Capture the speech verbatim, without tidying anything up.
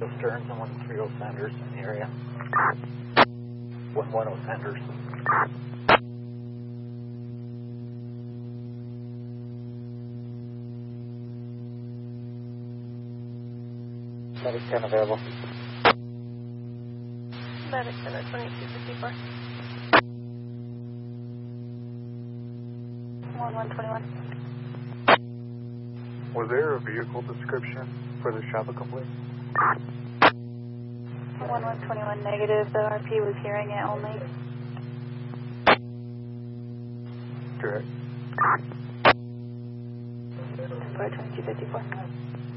Stearns and one three zero Sanders in the area. one one zero Sanders. Medic ten available. Medic ten at twenty-two fifty-four. one one twenty-one. Was there a vehicle description for the traffic complaint? one one twenty-one negative. The R P was hearing it only. Correct. For twenty-two fifty-four.